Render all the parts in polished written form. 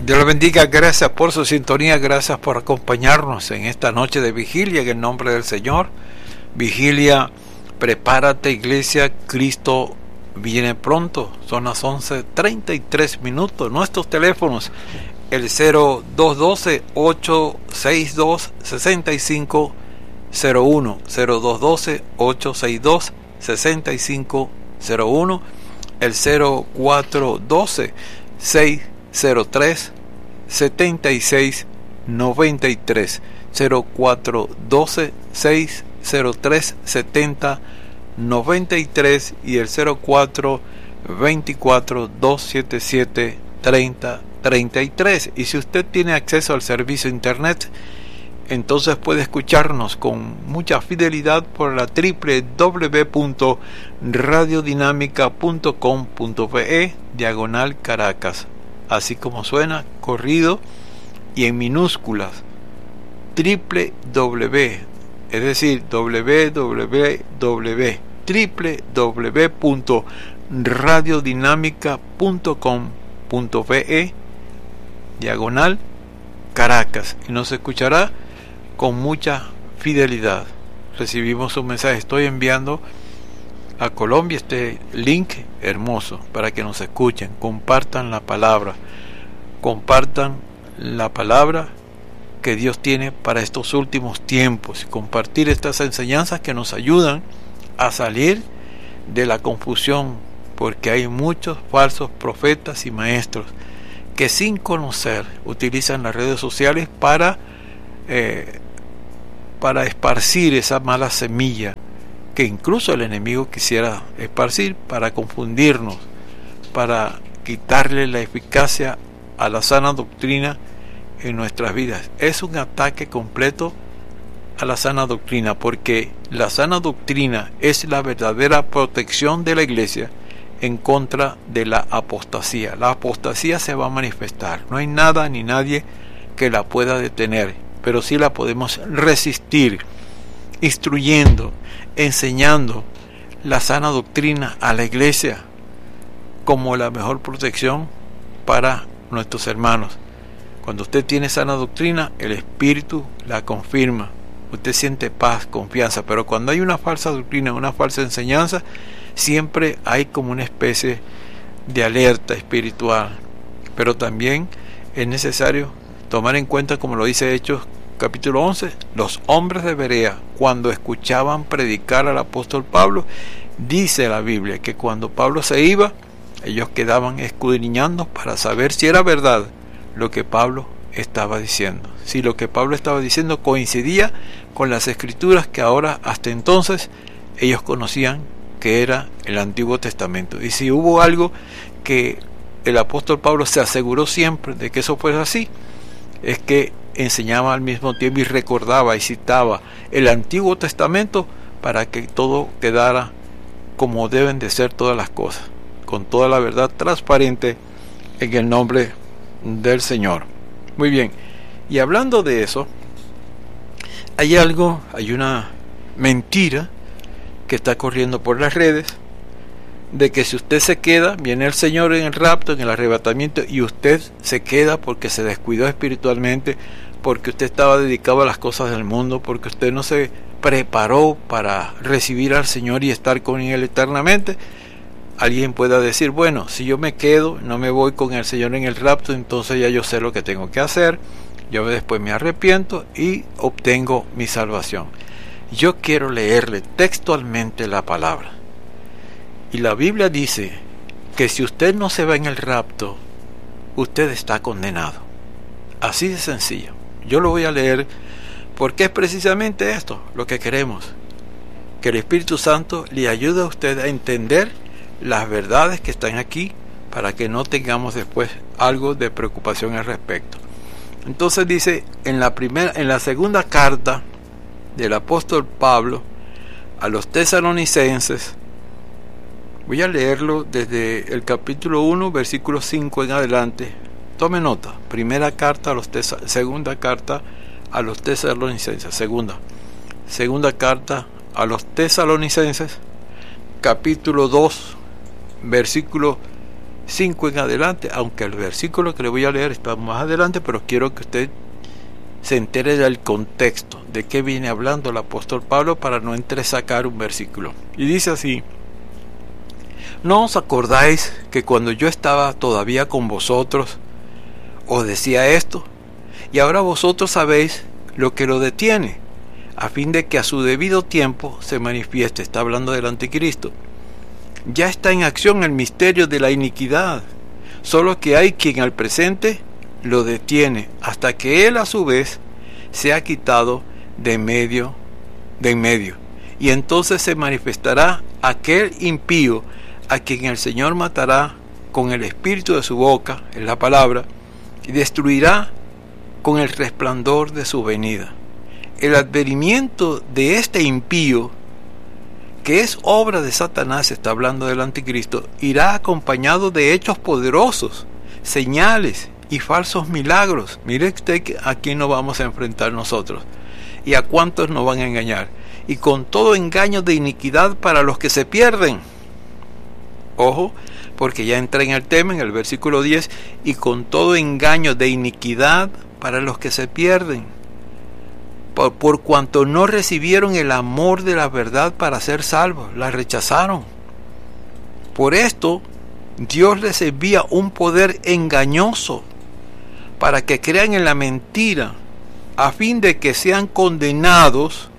Dios le bendiga, gracias por su sintonía, gracias por acompañarnos en esta noche de vigilia en el nombre del Señor. Vigilia, prepárate iglesia, Cristo viene pronto, son las 11:33. Nuestros teléfonos, el 0212-862-6501, 0212-862-6501, el 0412-603-7693, 0412-603-7093 y el 0424-277-3033. Y si usted tiene acceso al servicio internet, entonces puede escucharnos con mucha fidelidad por la www.radiodinámica.com.be /Caracas, así como suena, corrido y en minúsculas, www, es decir, www.radiodinámica.com.be /Caracas, y nos escuchará con mucha fidelidad. Recibimos un mensaje, estoy enviando a Colombia este link hermoso para que nos escuchen, compartan la palabra que Dios tiene para estos últimos tiempos, y compartir estas enseñanzas que nos ayudan a salir de la confusión, porque hay muchos falsos profetas y maestros que sin conocer utilizan las redes sociales para esparcir esa mala semilla que incluso el enemigo quisiera esparcir para confundirnos, para quitarle la eficacia a la sana doctrina en nuestras vidas. Es un ataque completo a la sana doctrina, porque la sana doctrina es la verdadera protección de la iglesia en contra de la apostasía. La apostasía se va a manifestar, no hay nada ni nadie que la pueda detener, pero sí la podemos resistir instruyendo, enseñando la sana doctrina a la iglesia como la mejor protección para nuestros hermanos. Cuando usted tiene sana doctrina, el Espíritu la confirma, usted siente paz, confianza. Pero cuando hay una falsa doctrina, una falsa enseñanza, siempre hay como una especie de alerta espiritual. Pero también es necesario tomar en cuenta, como lo dice Hechos capítulo 11, los hombres de Berea, cuando escuchaban predicar al apóstol Pablo, dice la Biblia que cuando Pablo se iba, ellos quedaban escudriñando para saber si era verdad lo que Pablo estaba diciendo, si lo que Pablo estaba diciendo coincidía con las escrituras que ahora hasta entonces ellos conocían que era el Antiguo Testamento. Y si hubo algo que el apóstol Pablo se aseguró siempre de que eso fuera así, es que enseñaba al mismo tiempo y recordaba y citaba el Antiguo Testamento para que todo quedara como deben de ser todas las cosas, con toda la verdad transparente en el nombre del Señor. Muy bien, y hablando de eso, hay una mentira que está corriendo por las redes, de que si usted se queda, viene el Señor en el rapto, en el arrebatamiento, y usted se queda porque se descuidó espiritualmente, porque usted estaba dedicado a las cosas del mundo, porque usted no se preparó para recibir al Señor y estar con Él eternamente. Alguien pueda decir, bueno, si yo me quedo, no me voy con el Señor en el rapto, entonces ya yo sé lo que tengo que hacer, yo después me arrepiento y obtengo mi salvación. Yo quiero leerle textualmente la palabra. Y la Biblia dice que si usted no se va en el rapto, usted está condenado. Así de sencillo. Yo lo voy a leer porque es precisamente esto lo que queremos. Que el Espíritu Santo le ayude a usted a entender las verdades que están aquí para que no tengamos después algo de preocupación al respecto. Entonces dice en la segunda carta del apóstol Pablo a los tesalonicenses. Voy a leerlo desde el capítulo 1, versículo 5 en adelante. Tome nota. Segunda carta a los tesalonicenses. Segunda carta a los tesalonicenses, capítulo 2, versículo 5 en adelante, aunque el versículo que le voy a leer está más adelante, pero quiero que usted se entere del contexto, de qué viene hablando el apóstol Pablo para no entresacar un versículo. Y dice así: ¿no os acordáis que cuando yo estaba todavía con vosotros os decía esto? Y ahora vosotros sabéis lo que lo detiene, a fin de que a su debido tiempo se manifieste. Está hablando del anticristo. Ya está en acción el misterio de la iniquidad, solo que hay quien al presente lo detiene, hasta que él a su vez sea quitado de en medio. Y entonces se manifestará aquel impío, a quien el Señor matará con el espíritu de su boca, en la palabra, y destruirá con el resplandor de su venida. El advenimiento de este impío, que es obra de Satanás, está hablando del anticristo, irá acompañado de hechos poderosos, señales y falsos milagros. Mire usted a quién nos vamos a enfrentar nosotros y a cuántos nos van a engañar, y con todo engaño de iniquidad para los que se pierden. Ojo, porque ya entra en el tema en el versículo 10, y con todo engaño de iniquidad para los que se pierden, por cuanto no recibieron el amor de la verdad para ser salvos, la rechazaron. Por esto Dios les envía un poder engañoso para que crean en la mentira, a fin de que sean condenados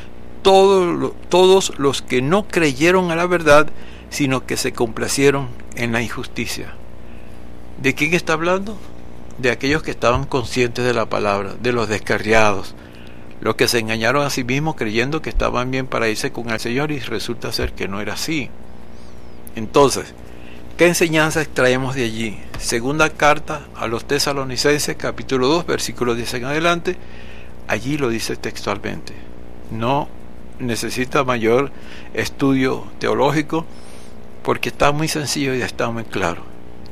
todos los que no creyeron a la verdad, sino que se complacieron en la injusticia. ¿De quién está hablando? De aquellos que estaban conscientes de la palabra, de los descarriados, los que se engañaron a sí mismos creyendo que estaban bien para irse con el Señor, y resulta ser que no era así. Entonces, ¿qué enseñanza extraemos de allí? Segunda carta a los Tesalonicenses, capítulo 2, versículo 10 en adelante. Allí lo dice textualmente. No necesita mayor estudio teológico, porque está muy sencillo y está muy claro.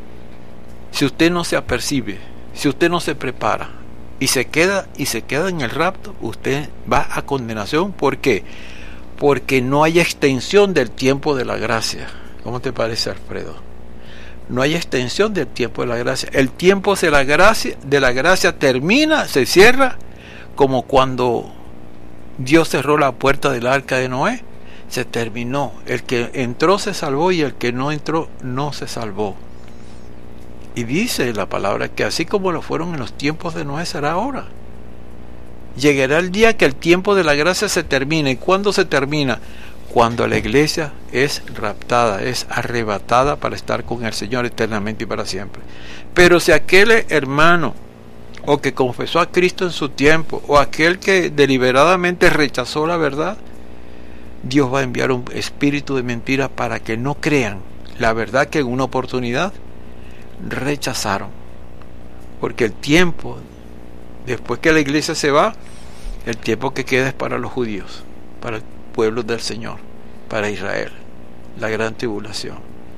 Si usted no se apercibe, si usted no se prepara y se queda en el rapto, usted va a condenación. ¿Por qué? Porque no hay extensión del tiempo de la gracia. ¿Cómo te parece, Alfredo? No hay extensión del tiempo de la gracia. El tiempo de la gracia termina, se cierra, como cuando Dios cerró la puerta del arca de Noé. Se terminó. El que entró se salvó y el que no entró no se salvó. Y dice la palabra que así como lo fueron en los tiempos de Noé, será ahora. Llegará el día que el tiempo de la gracia se termine. ¿Y cuándo se termina? Cuando la iglesia es raptada, es arrebatada para estar con el Señor eternamente y para siempre. Pero si aquel hermano, o que confesó a Cristo en su tiempo, o aquel que deliberadamente rechazó la verdad, Dios va a enviar un espíritu de mentira para que no crean la verdad que en una oportunidad rechazaron. Porque el tiempo, después que la iglesia se va, el tiempo que queda es para los judíos, para el pueblo del Señor, para Israel, la gran tribulación.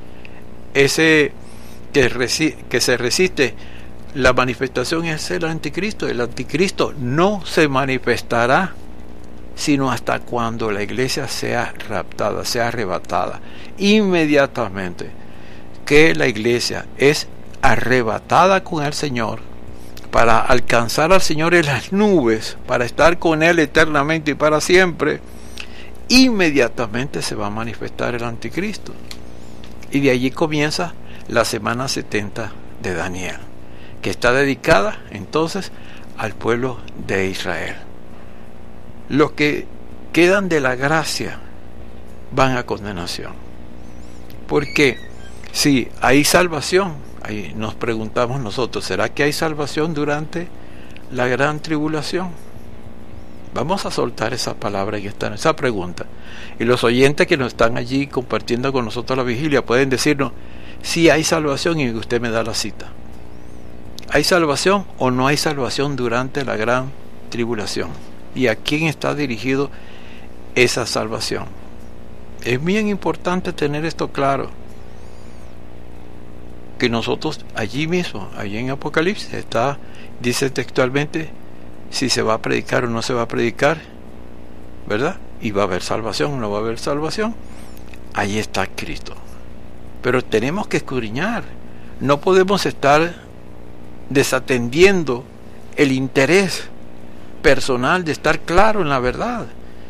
Ese que se resiste, la manifestación es el anticristo. El anticristo no se manifestará sino hasta cuando la iglesia sea raptada, sea arrebatada. Inmediatamente que la iglesia es arrebatada con el Señor, para alcanzar al Señor en las nubes, para estar con Él eternamente y para siempre, inmediatamente se va a manifestar el anticristo. Y de allí comienza la semana 70 de Daniel, que está dedicada entonces al pueblo de Israel. Los que quedan de la gracia van a condenación. Porque si hay salvación, ahí nos preguntamos nosotros, ¿será que hay salvación durante la gran tribulación? Vamos a soltar esa palabra y esa pregunta. Y los oyentes que nos están allí compartiendo con nosotros la vigilia pueden decirnos si hay salvación, y usted me da la cita. ¿Hay salvación o no hay salvación durante la gran tribulación? ¿Y a quién está dirigido esa salvación? Es bien importante tener esto claro, que nosotros allí mismo, allí en Apocalipsis, dice textualmente si se va a predicar o no se va a predicar, ¿verdad? Y va a haber salvación o no va a haber salvación. Ahí está Cristo. Pero tenemos que escudriñar No podemos estar desatendiendo el interés personal de estar claro en la verdad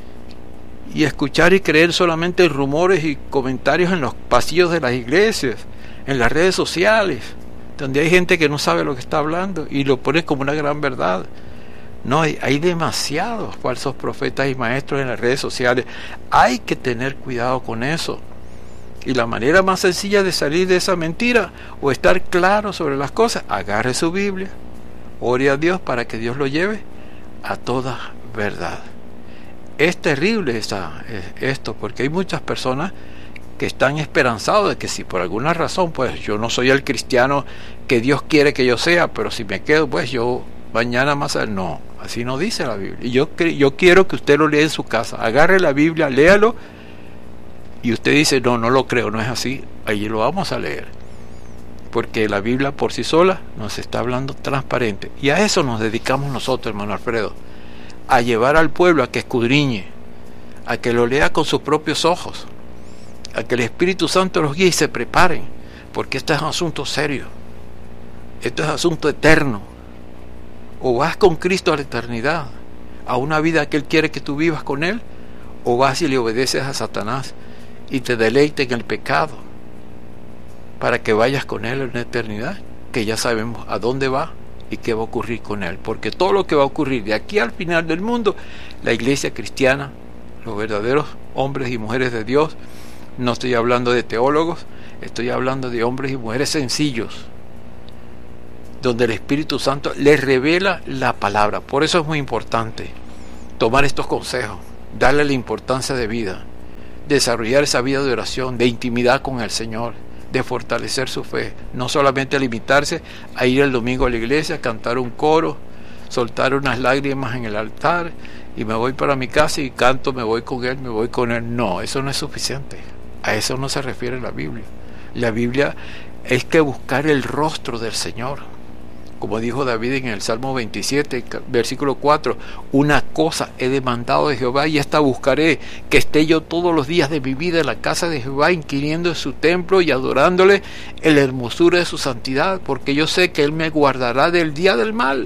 y escuchar y creer solamente rumores y comentarios en los pasillos de las iglesias, en las redes sociales, donde hay gente que no sabe lo que está hablando y lo pone como una gran verdad. No, hay demasiados falsos profetas y maestros en las redes sociales. Hay que tener cuidado con eso. Y la manera más sencilla de salir de esa mentira o estar claro sobre las cosas, agarre su Biblia, ore a Dios para que Dios lo lleve a toda verdad. Es terrible esto, porque hay muchas personas que están esperanzados de que si por alguna razón, pues yo no soy el cristiano que Dios quiere que yo sea, pero si me quedo, pues yo mañana más... No, así no dice la Biblia. Y yo quiero que usted lo lea en su casa. Agarre la Biblia, léalo, y usted dice, no lo creo, no es así. Ahí lo vamos a leer. Porque la Biblia por sí sola nos está hablando transparente. Y a eso nos dedicamos nosotros, hermano Alfredo. A llevar al pueblo a que escudriñe, a que lo lea con sus propios ojos, a que el Espíritu Santo los guíe y se preparen, porque este es un asunto serio, esto es asunto eterno. O vas con Cristo a la eternidad, a una vida que Él quiere que tú vivas con Él, o vas y le obedeces a Satanás y te deleites en el pecado para que vayas con Él en la eternidad, que ya sabemos a dónde va y qué va a ocurrir con Él, porque todo lo que va a ocurrir de aquí al final del mundo, la iglesia cristiana, los verdaderos hombres y mujeres de Dios, no estoy hablando de teólogos, estoy hablando de hombres y mujeres sencillos, donde el Espíritu Santo les revela la palabra. Por eso es muy importante tomar estos consejos, darle la importancia de vida, desarrollar esa vida de oración, de intimidad con el Señor, de fortalecer su fe, no solamente limitarse a ir el domingo a la iglesia, cantar un coro, soltar unas lágrimas en el altar y me voy para mi casa y canto, me voy con Él. No, eso no es suficiente. A eso no se refiere la Biblia. La Biblia es que buscar el rostro del Señor. Como dijo David en el Salmo 27, versículo 4, una cosa he demandado de Jehová y esta buscaré, que esté yo todos los días de mi vida en la casa de Jehová, inquiriendo en su templo y adorándole en la hermosura de su santidad, porque yo sé que Él me guardará del día del mal.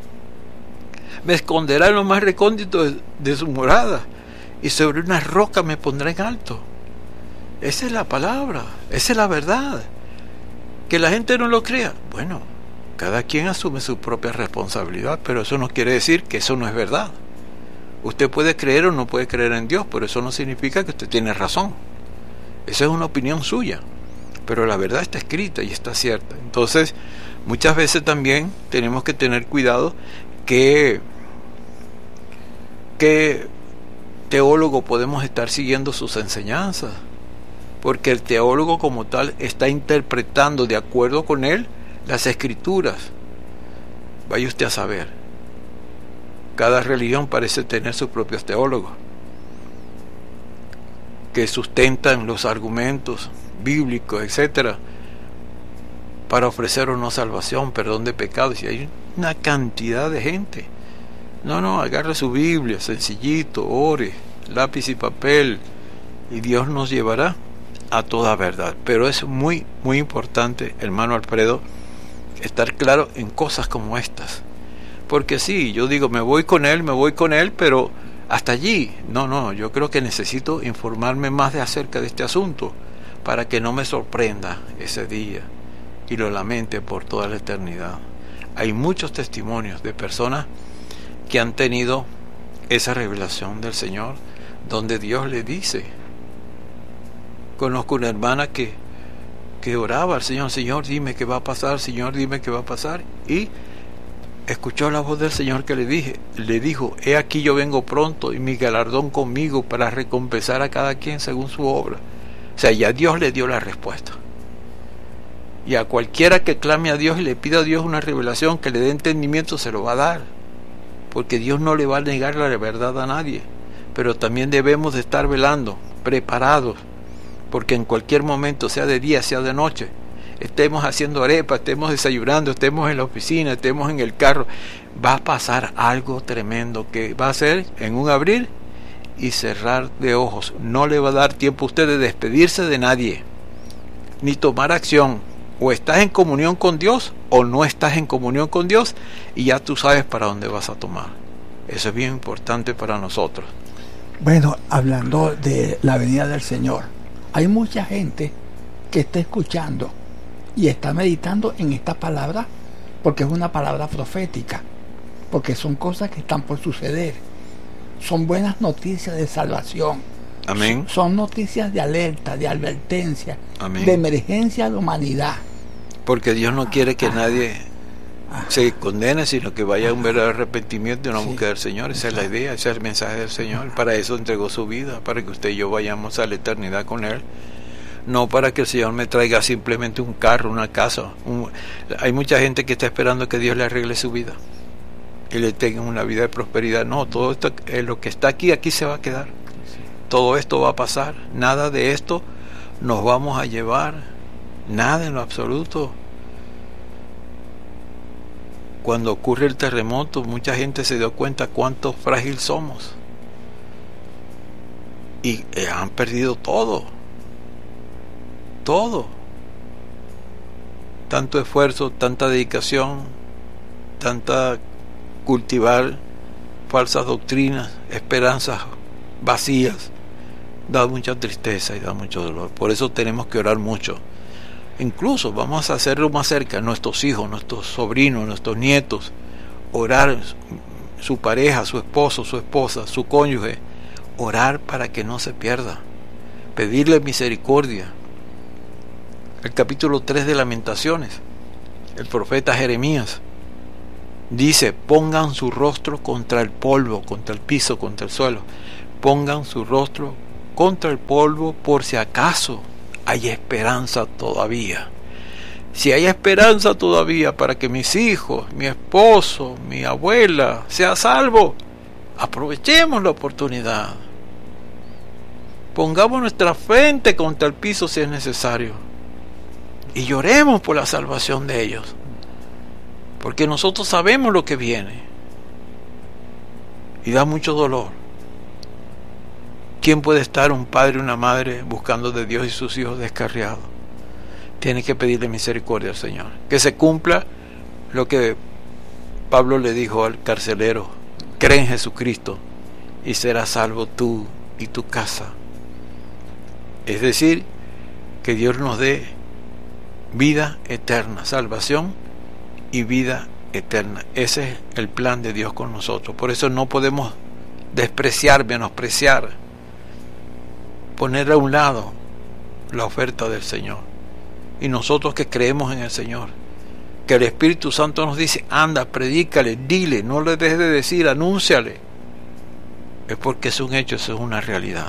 Me esconderá en lo más recóndito de su morada, y sobre una roca me pondrá en alto. Esa es la palabra, esa es la verdad. Que la gente no lo crea, bueno, cada quien asume su propia responsabilidad, pero eso no quiere decir que eso no es verdad. Usted puede creer o no puede creer en Dios, pero eso no significa que usted tiene razón. Esa es una opinión suya, pero la verdad está escrita y está cierta. Entonces, muchas veces también tenemos que tener cuidado que teólogo podemos estar siguiendo sus enseñanzas, porque el teólogo como tal está interpretando de acuerdo con él las escrituras. Vaya usted a saber, cada religión parece tener sus propios teólogos que sustentan los argumentos bíblicos, etcétera, para ofrecer o no salvación, perdón de pecados. Y hay una cantidad de gente. No, agarre su Biblia, sencillito, ore, lápiz y papel, y Dios nos llevará a toda verdad. Pero es muy, muy importante, hermano Alfredo, estar claro en cosas como estas. Porque sí, yo digo, me voy con él, pero hasta allí. No, yo creo que necesito informarme más acerca de este asunto, para que no me sorprenda ese día y lo lamente por toda la eternidad. Hay muchos testimonios de personas que han tenido esa revelación del Señor, donde Dios le dice. Conozco una hermana que oraba al Señor, Señor, dime qué va a pasar, Señor, dime qué va a pasar, y escuchó la voz del Señor que le dijo, he aquí yo vengo pronto y mi galardón conmigo para recompensar a cada quien según su obra. O sea, ya Dios le dio la respuesta. Y a cualquiera que clame a Dios y le pida a Dios una revelación que le dé entendimiento, se lo va a dar, porque Dios no le va a negar la verdad a nadie. Pero también debemos de estar velando, preparados, porque en cualquier momento, sea de día, sea de noche, estemos haciendo arepas, estemos desayunando, estemos en la oficina, estemos en el carro, va a pasar algo tremendo que va a ser en un abrir y cerrar de ojos. No le va a dar tiempo a usted de despedirse de nadie, ni tomar acción. O estás en comunión con Dios o no estás en comunión con Dios, y ya tú sabes para dónde vas a tomar. Eso es bien importante para nosotros. Bueno, hablando de la venida del Señor, hay mucha gente que está escuchando y está meditando en esta palabra, porque es una palabra profética, porque son cosas que están por suceder, son buenas noticias de salvación. Amén. Son noticias de alerta, de advertencia, Amén. De emergencia a la humanidad. Porque Dios no quiere que nadie se condene, sino que vaya a un verdadero arrepentimiento y una búsqueda del Señor. Esa es la idea, ese es el mensaje del Señor. Para eso entregó su vida, para que usted y yo vayamos a la eternidad con Él. No para que el Señor me traiga simplemente un carro, una casa. Hay mucha gente que está esperando que Dios le arregle su vida y le tenga una vida de prosperidad. No, todo esto, lo que está aquí se va a quedar. Todo esto va a pasar. Nada de esto nos vamos a llevar. Nada en lo absoluto. Cuando ocurre el terremoto, mucha gente se dio cuenta cuánto frágil somos. Y han perdido todo. Todo. Tanto esfuerzo, tanta dedicación, tanta cultivar falsas doctrinas, esperanzas vacías, da mucha tristeza y da mucho dolor. Por eso tenemos que orar mucho. Incluso vamos a hacerlo más cerca, nuestros hijos, nuestros sobrinos, nuestros nietos, orar, su pareja, su esposo, su esposa, su cónyuge, orar para que no se pierda, pedirle misericordia. El capítulo 3 de Lamentaciones, el profeta Jeremías dice: pongan su rostro contra el polvo, contra el piso, contra el suelo, pongan su rostro contra el polvo por si acaso hay esperanza todavía. Si hay esperanza todavía para que mis hijos, mi esposo, mi abuela sea salvo, aprovechemos la oportunidad. Pongamos nuestra frente contra el piso si es necesario y lloremos por la salvación de ellos, porque nosotros sabemos lo que viene y da mucho dolor. ¿Quién puede estar, un padre o una madre, buscando de Dios y sus hijos descarriados? Tiene que pedirle misericordia al Señor, que se cumpla lo que Pablo le dijo al carcelero: cree en Jesucristo y serás salvo tú y tu casa. Es decir, que Dios nos dé vida eterna, salvación y vida eterna. Ese es el plan de Dios con nosotros. Por eso no podemos despreciar, menospreciar, poner a un lado la oferta del Señor. Y nosotros que creemos en el Señor, que el Espíritu Santo nos dice: anda, predícale, dile, no le dejes de decir, anúnciale, es porque es un hecho, eso es una realidad.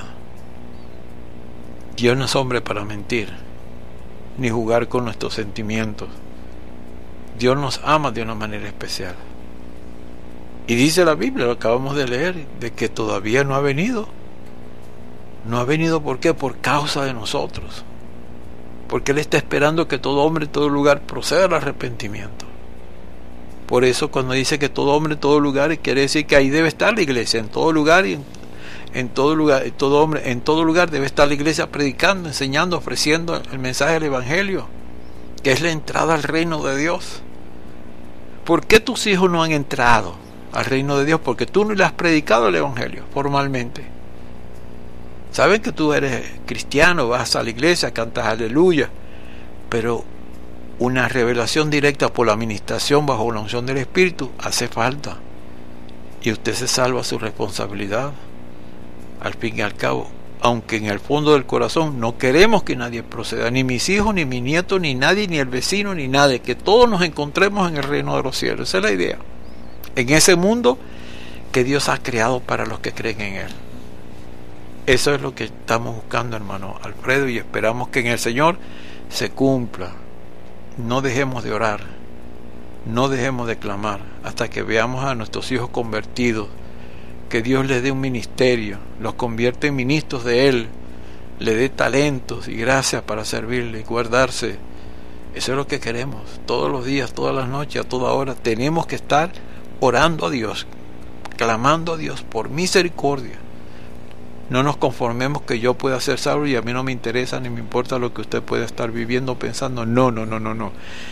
Dios no es hombre para mentir, ni jugar con nuestros sentimientos. Dios nos ama de una manera especial. Y dice la Biblia, lo acabamos de leer, de que todavía no ha venido. No ha venido, ¿por qué? Por causa de nosotros. Porque Él está esperando que todo hombre en todo lugar proceda al arrepentimiento. Por eso cuando dice que todo hombre en todo lugar, quiere decir que ahí debe estar la iglesia, en todo lugar, y en todo lugar, todo hombre en todo lugar debe estar la iglesia predicando, enseñando, ofreciendo el mensaje del Evangelio, que es la entrada al reino de Dios. ¿Por qué tus hijos no han entrado al reino de Dios? Porque tú no le has predicado el Evangelio formalmente. Saben que tú eres cristiano, vas a la iglesia, cantas aleluya, pero una revelación directa por la administración bajo la unción del Espíritu hace falta. Y usted se salva su responsabilidad. Al fin y al cabo, aunque en el fondo del corazón no queremos que nadie proceda, ni mis hijos, ni mi nieto, ni nadie, ni el vecino, ni nadie, que todos nos encontremos en el reino de los cielos. Esa es la idea. En ese mundo que Dios ha creado para los que creen en Él. Eso es lo que estamos buscando, hermano Alfredo, y esperamos que en el Señor se cumpla. No dejemos de orar, no dejemos de clamar hasta que veamos a nuestros hijos convertidos, que Dios les dé un ministerio, los convierte en ministros de Él, le dé talentos y gracias para servirle y guardarse. Eso es lo que queremos. Todos los días, todas las noches, a toda hora tenemos que estar orando a Dios, clamando a Dios por misericordia, No nos conformemos que yo pueda ser salvo y a mí no me interesa ni me importa lo que usted pueda estar viviendo, pensando. No.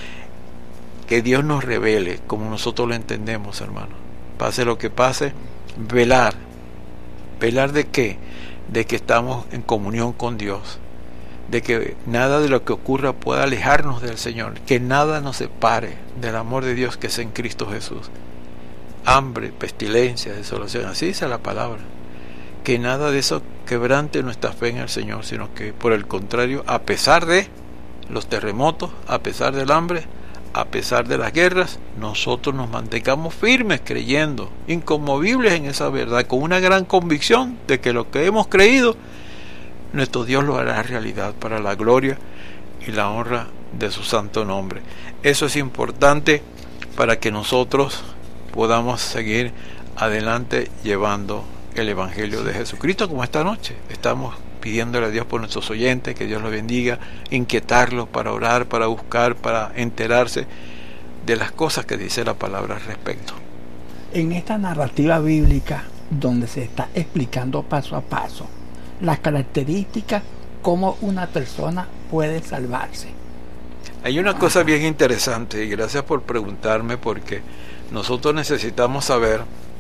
Que Dios nos revele como nosotros lo entendemos, hermano. Pase lo que pase, velar. ¿Velar de qué? De que estamos en comunión con Dios. De que nada de lo que ocurra pueda alejarnos del Señor. Que nada nos separe del amor de Dios que es en Cristo Jesús. Hambre, pestilencia, desolación. Así dice la palabra. Que nada de eso quebrante nuestra fe en el Señor, sino que por el contrario, a pesar de los terremotos, a pesar del hambre, a pesar de las guerras, nosotros nos mantengamos firmes creyendo, inconmovibles en esa verdad, con una gran convicción de que lo que hemos creído, nuestro Dios lo hará realidad para la gloria y la honra de su santo nombre. Eso es importante para que nosotros podamos seguir adelante llevando el Evangelio de Jesucristo, como esta noche estamos pidiéndole a Dios por nuestros oyentes, que Dios los bendiga, inquietarlos para orar, para buscar, para enterarse de las cosas que dice la palabra al respecto. En esta narrativa bíblica, donde se está explicando paso a paso las características cómo una persona puede salvarse. Hay una cosa bien interesante, y gracias por preguntarme, porque nosotros necesitamos saber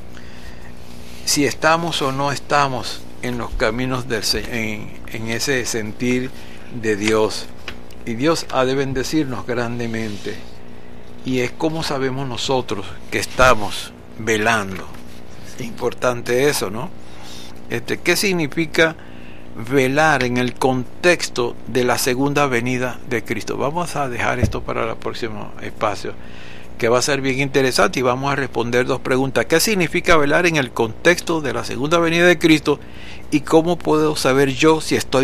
si estamos o no estamos en los caminos en ese sentir de Dios. Y Dios ha de bendecirnos grandemente. Y es como sabemos nosotros que estamos velando. Es importante eso, ¿no? ¿Qué significa velar en el contexto de la segunda venida de Cristo? Vamos a dejar esto para el próximo espacio, que va a ser bien interesante, y vamos a responder dos preguntas. ¿Qué significa velar en el contexto de la segunda venida de Cristo? ¿Y cómo puedo saber yo si estoy